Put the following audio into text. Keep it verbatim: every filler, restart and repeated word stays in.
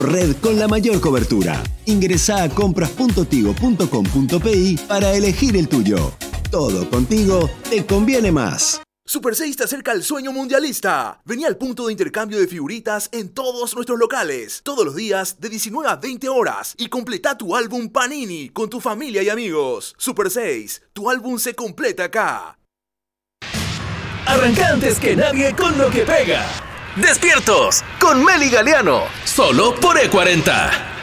Red con la mayor cobertura. Ingresá a compras punto tigo punto com punto pi para elegir el tuyo. Todo contigo te conviene más. Super seis te acerca al sueño mundialista. Vení al punto de intercambio de figuritas en todos nuestros locales, todos los días de diecinueve a veinte horas y completa tu álbum Panini con tu familia y amigos. Super seis, tu álbum se completa acá. Arranca antes que nadie con lo que pega. Despiertos con Meli Galeano, solo por E cuarenta.